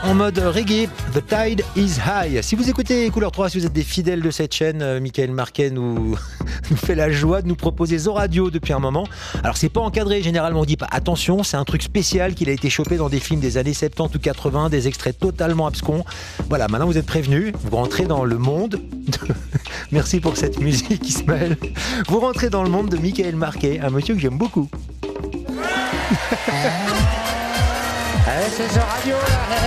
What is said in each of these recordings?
en mode reggae, The Tide is High. Si vous écoutez Couleur 3, si vous êtes des fidèles de cette chaîne, Michael Marquet nous fait la joie de nous proposer Zoradio depuis un moment. Alors c'est pas encadré, généralement on dit pas attention, c'est un truc spécial qu'il a été chopé dans des films des années 70 ou 80, des extraits totalement abscons. Voilà, maintenant vous êtes prévenus, vous rentrez dans le monde merci pour cette musique Ismaël. Vous rentrez dans le monde de Michael Marquet, un monsieur que j'aime beaucoup. C'est Zoradio là.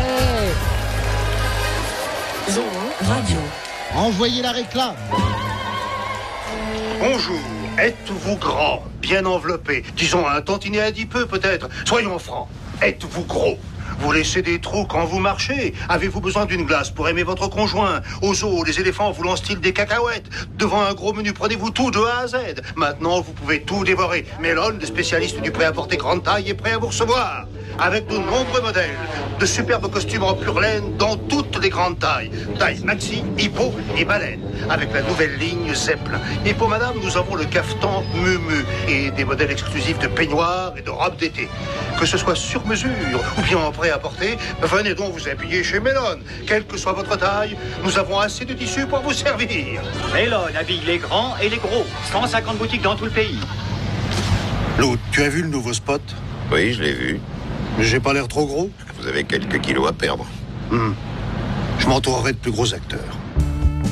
Zoradio. Envoyez la réclame. Bonjour, êtes-vous grand, bien enveloppé, disons un tantinet adipeux peut-être, soyons francs, êtes-vous gros? Vous laissez des trous quand vous marchez? Avez-vous besoin d'une glace pour aimer votre conjoint? Au zoo, les éléphants vous lancent-ils des cacahuètes? Devant un gros menu, prenez-vous tout de A à Z. Maintenant, vous pouvez tout dévorer. Melon, le spécialiste du prêt-à-porter grande taille, est prêt à vous recevoir. Avec de nombreux modèles, de superbes costumes en pure laine dans toutes les grandes tailles. Taille maxi, hippo et baleine. Avec la nouvelle ligne Zeppelin. Et pour madame, nous avons le cafetan Mumu et des modèles exclusifs de peignoirs et de robes d'été. Que ce soit sur mesure ou bien en prêt-à-porter, venez donc vous habiller chez Melon. Quelle que soit votre taille, nous avons assez de tissus pour vous servir. Melon habille les grands et les gros. 150 boutiques dans tout le pays. Lou, tu as vu le nouveau spot? Oui, je l'ai vu. J'ai pas l'air trop gros? Vous avez quelques kilos à perdre. Je m'entourerai de plus gros acteurs.